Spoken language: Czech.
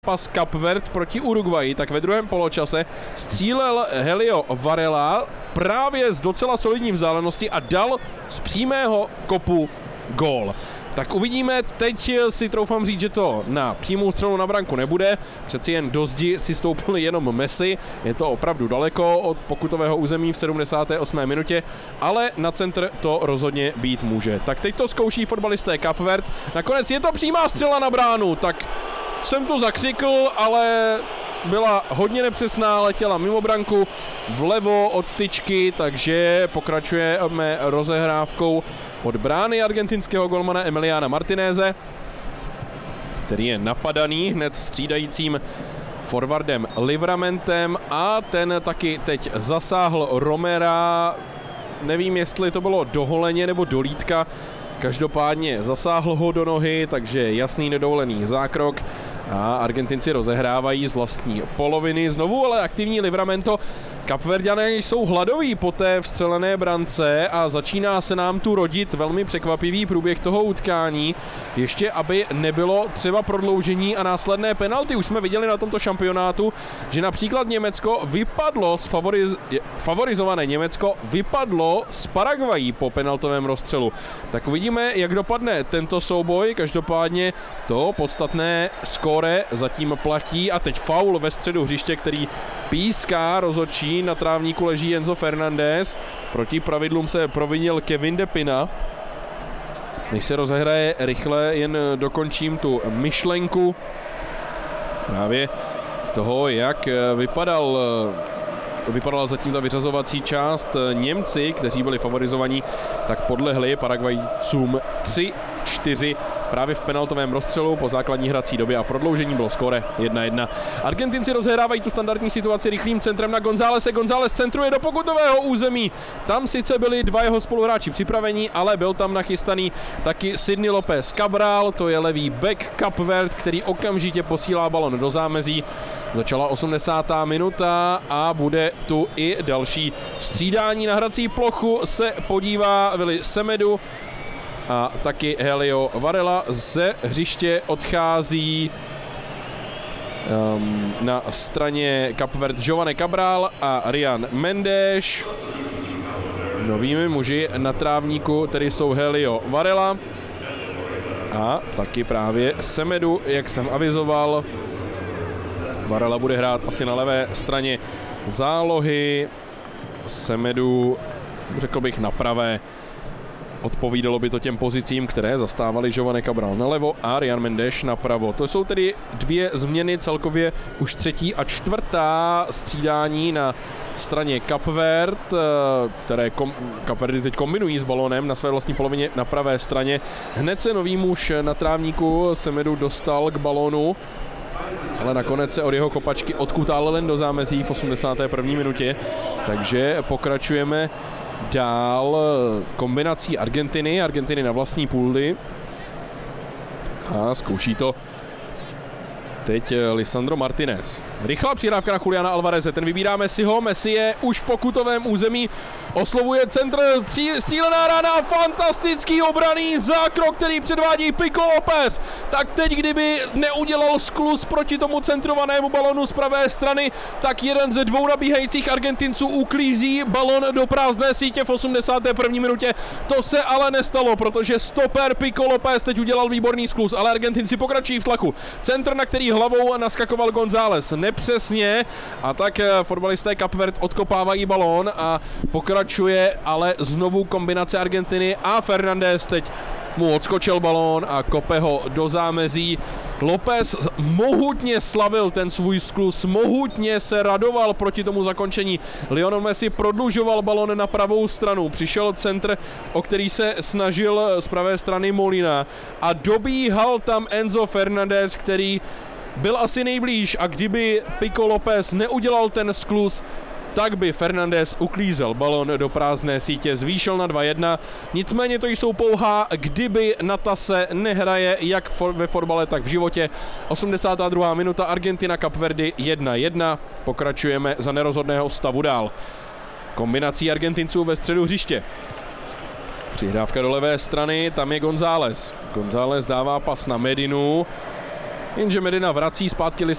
Pas Kapverd proti Uruguayi, tak ve druhém poločase střílel Helio Varela právě z docela solidní vzdálenosti a dal z přímého kopu gól. Tak uvidíme, teď si troufám říct, že to na přímou střelu na branku nebude, přeci jen do zdi si stoupil jenom Messi, je to opravdu daleko od pokutového území v 78. minutě, ale na centr to rozhodně být může. Tak teď to zkouší fotbalisté Kapverd, nakonec je to přímá střela na bránu, tak jsem to zakřikl, ale byla hodně nepřesná, letěla mimo branku, vlevo od tyčky, takže pokračujeme rozehrávkou od brány argentinského golmana Emiliana Martineze, který je napadaný hned střídajícím forwardem Livramentem a ten taky teď zasáhl Romera, nevím, jestli to bylo doholeně nebo dolítka, každopádně zasáhl ho do nohy, takže jasný nedovolený zákrok a Argentinci rozehrávají z vlastní poloviny. Znovu ale aktivní Livramento. Kapverďané jsou hladoví po té vstřelené brance a začíná se nám tu rodit velmi překvapivý průběh toho utkání. Ještě aby nebylo třeba prodloužení a následné penalty. Už jsme viděli na tomto šampionátu, že například Německo vypadlo favorizované Německo vypadlo z Paraguají po penaltovém rozstřelu. Tak uvidíme, jak dopadne tento souboj. Každopádně to podstatné skóre zatím platí a teď faul ve středu hřiště, který píská rozhodčí. Na trávníku leží Enzo Fernandez. Proti pravidlům se provinil Kevin De Pina. Než se rozehraje rychle, jen dokončím tu myšlenku právě toho, jak vypadala zatím ta vyřazovací část. Němci, kteří byli favorizovaní, tak podlehli Paraguajcům 3-4 právě v penaltovém rozstřelu po základní hrací době a prodloužení bylo skóre 1-1. Argentinci rozehrávají tu standardní situaci rychlým centrem na Gonzálese. González centruje do pokutového území. Tam sice byli dva jeho spoluhráči připraveni, ale byl tam nachystaný taky Sidney López Cabral, to je levý back Kapverd, který okamžitě posílá balon do zámezí. Začala 80. minuta a bude tu i další střídání. Na hrací plochu se podívá Willy Semedo a taky Helio Varela. Ze hřiště odchází na straně Kapverd Giovanni Cabral a Ryan Mendes. Novými muži na trávníku tedy jsou Helio Varela a taky právě Semedo, jak jsem avizoval. Varela bude hrát asi na levé straně zálohy, Semedo, řekl bych, na pravé. Odpovídalo by to těm pozicím, které zastávali Giovanni Cabral nalevo a Ryan Mendes napravo. To jsou tedy dvě změny, celkově už třetí a čtvrtá střídání na straně Kapverd, které Kapverdy teď kombinují s balonem na své vlastní polovině na pravé straně. Hned se nový muž na trávníku Semedo dostal k balonu, ale nakonec se od jeho kopačky odkutal len do zámezí v 81. minutě, takže pokračujeme dál kombinací Argentiny na vlastní půli a zkouší to teď Lisandro Martinez. Rychlá přihrávka na Juliana Alvareze, ten vybírá Messiho, Messi je už v pokutovém území, oslovuje centr, střílená rána, fantastický obranný zákrok, který předvádí Pico López. Tak teď, kdyby neudělal skluz proti tomu centrovanému balonu z pravé strany, tak jeden ze dvou nabíhajících Argentinců uklízí balon do prázdné sítě v 81. minutě. To se ale nestalo, protože stoper Pico López teď udělal výborný skluz, ale Argentinci pokračují v tlaku. Centr, na který hlavou naskakoval González nepřesně a tak fotbalisté Kapverd odkopávají balón a pokračuje ale znovu kombinace Argentiny a Fernandez teď mu odskočil balón a kope ho do zámezí. López mohutně slavil ten svůj skluz, mohutně se radoval proti tomu zakončení. Lionel Messi prodlužoval balón na pravou stranu, přišel centr, o který se snažil z pravé strany Molina a dobíhal tam Enzo Fernandez, který byl asi nejblíž a kdyby Pico López neudělal ten skluz, tak by Fernandez uklízel balon do prázdné sítě, zvýšil na 2-1. Nicméně to jsou pouhá kdyby, na tase nehraje jak ve fotbale, tak v životě. 82. minuta, Argentina Kapverdy 1-1. Pokračujeme za nerozhodného stavu dál. Kombinací Argentinců ve středu hřiště. Přihrávka do levé strany, tam je González. González dává pas na Medinu, jenže Medina vrací zpátky